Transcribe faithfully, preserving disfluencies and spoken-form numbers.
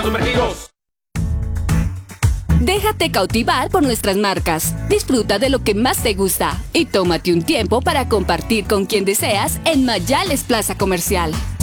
Sumergidos. Déjate cautivar por nuestras marcas. Disfruta de lo que más te gusta y tómate un tiempo para compartir con quien deseas en Mayales Plaza Comercial.